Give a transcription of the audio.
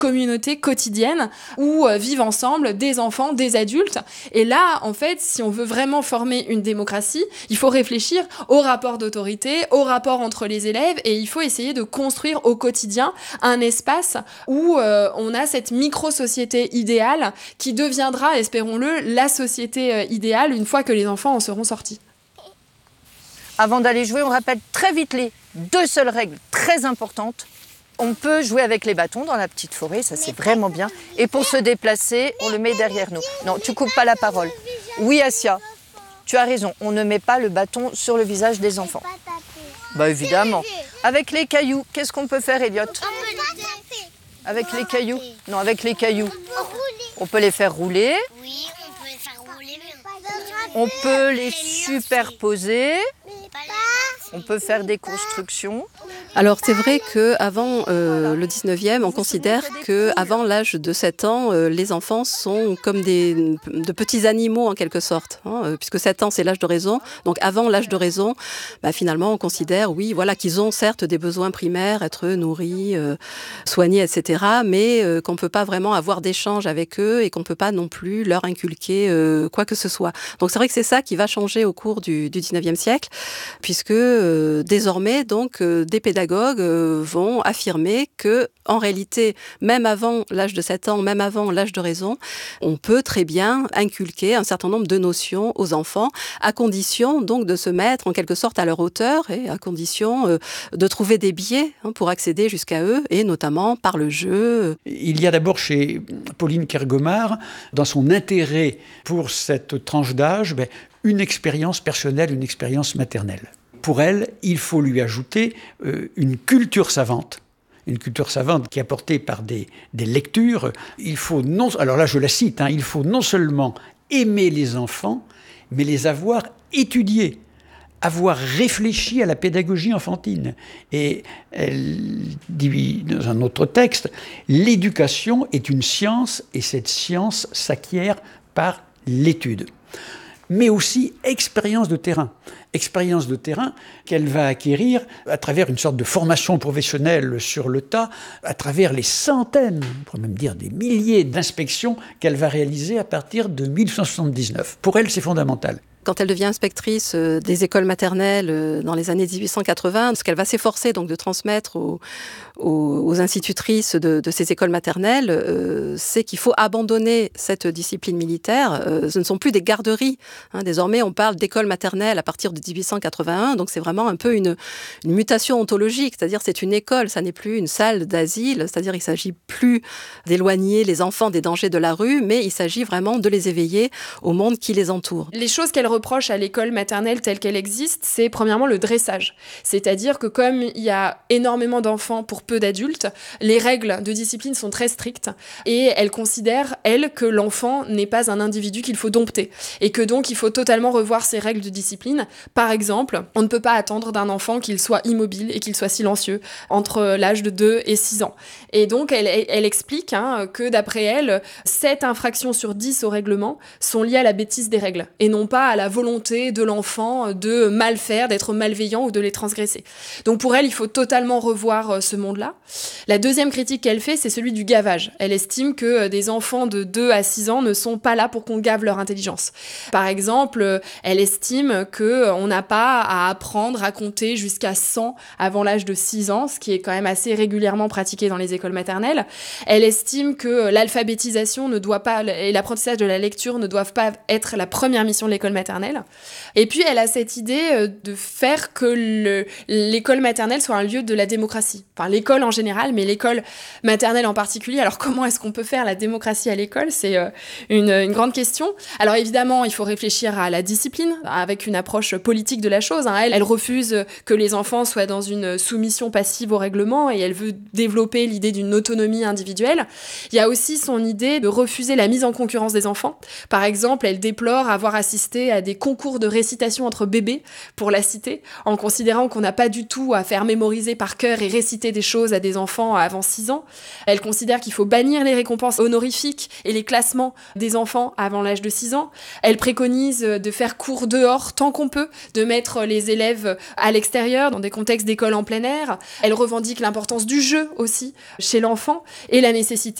communauté quotidienne où vivent ensemble des enfants, des adultes. Et là, en fait, si on veut vraiment former une démocratie, il faut réfléchir au rapport d'autorité, au rapport entre les élèves, et il faut essayer de construire au quotidien un espace où on a cette micro-société idéale qui deviendra, espérons-le, la société idéale une fois que les enfants en seront sortis. Avant d'aller jouer, on rappelle très vite les 2 seules règles très importantes. On peut jouer avec les bâtons dans la petite forêt, ça c'est vraiment bien. Et pour se déplacer, on le met derrière nous. Non, tu coupes pas la parole. Oui, Assia, tu as raison, on ne met pas le bâton sur le visage des enfants. Bah évidemment. Avec les cailloux, qu'est-ce qu'on peut faire, Elliot? Avec les cailloux? Non, avec les cailloux. On peut les faire rouler. Oui, on peut les faire rouler. On peut les superposer. On peut faire des constructions. Alors c'est vrai qu'avant le 19e, on considère qu'avant l'âge de 7 ans, les enfants sont comme de petits animaux en quelque sorte, puisque 7 ans c'est l'âge de raison. Donc avant l'âge de raison, finalement on considère, oui, voilà, qu'ils ont certes des besoins primaires, être nourris, soignés, etc., mais qu'on ne peut pas vraiment avoir d'échange avec eux et qu'on ne peut pas non plus leur inculquer quoi que ce soit. Donc c'est vrai que c'est ça qui va changer au cours du 19e siècle, puisque désormais, donc, des pédagogues vont affirmer que, en réalité, même avant l'âge de 7 ans, même avant l'âge de raison, on peut très bien inculquer un certain nombre de notions aux enfants, à condition donc de se mettre en quelque sorte à leur hauteur et à condition de trouver des biais pour accéder jusqu'à eux, et notamment par le jeu. Il y a d'abord chez Pauline Kergomar, dans son intérêt pour cette tranche d'âge, une expérience personnelle, une expérience maternelle. Pour elle, il faut lui ajouter une culture savante qui est apportée par des lectures. Il faut alors là je la cite, il faut non seulement aimer les enfants, mais les avoir étudiés, avoir réfléchi à la pédagogie enfantine. Et elle dit dans un autre texte, l'éducation est une science et cette science s'acquiert par l'étude. Mais aussi expérience de terrain qu'elle va acquérir à travers une sorte de formation professionnelle sur le tas, à travers les centaines, on pourrait même dire des milliers d'inspections qu'elle va réaliser à partir de 1879. Pour elle, c'est fondamental. Quand elle devient inspectrice des écoles maternelles dans les années 1880, ce qu'elle va s'efforcer donc de transmettre aux institutrices de ces écoles maternelles, c'est qu'il faut abandonner cette discipline militaire. Ce ne sont plus des garderies. Désormais, on parle d'école maternelle à partir de 1881, donc c'est vraiment un peu une mutation ontologique, c'est-à-dire c'est une école, ça n'est plus une salle d'asile, c'est-à-dire il ne s'agit plus d'éloigner les enfants des dangers de la rue, mais il s'agit vraiment de les éveiller au monde qui les entoure. Les choses qu'elle reproche à l'école maternelle telle qu'elle existe, c'est premièrement le dressage. C'est-à-dire que comme il y a énormément d'enfants pour peu d'adultes, les règles de discipline sont très strictes et elle considère, elle, que l'enfant n'est pas un individu qu'il faut dompter et que donc il faut totalement revoir ses règles de discipline. Par exemple, on ne peut pas attendre d'un enfant qu'il soit immobile et qu'il soit silencieux entre l'âge de 2 et 6 ans. Et donc elle explique que d'après elle, 7 infractions sur 10 au règlement sont liées à la bêtise des règles et non pas à la volonté de l'enfant de mal faire, d'être malveillant ou de les transgresser. Donc pour elle, il faut totalement revoir ce monde-là. La deuxième critique qu'elle fait, c'est celui du gavage. Elle estime que des enfants de 2 à 6 ans ne sont pas là pour qu'on gave leur intelligence. Par exemple, elle estime qu'on n'a pas à apprendre à compter jusqu'à 100 avant l'âge de 6 ans, ce qui est quand même assez régulièrement pratiqué dans les écoles maternelles. Elle estime que l'alphabétisation ne doit pas, et l'apprentissage de la lecture ne doivent pas être la première mission de l'école maternelle. Et puis, elle a cette idée de faire que l'école maternelle soit un lieu de la démocratie. Enfin, l'école en général, mais l'école maternelle en particulier. Alors, comment est-ce qu'on peut faire la démocratie à l'école ? C'est une grande question. Alors, évidemment, il faut réfléchir à la discipline, avec une approche politique de la chose. Elle refuse que les enfants soient dans une soumission passive au règlement et elle veut développer l'idée d'une autonomie individuelle. Il y a aussi son idée de refuser la mise en concurrence des enfants. Par exemple, elle déplore avoir assisté à à des concours de récitation entre bébés, pour la citer, en considérant qu'on n'a pas du tout à faire mémoriser par cœur et réciter des choses à des enfants avant 6 ans. Elle considère qu'il faut bannir les récompenses honorifiques et les classements des enfants avant l'âge de 6 ans. Elle préconise de faire cours dehors tant qu'on peut, de mettre les élèves à l'extérieur, dans des contextes d'école en plein air. Elle revendique l'importance du jeu aussi chez l'enfant et la nécessité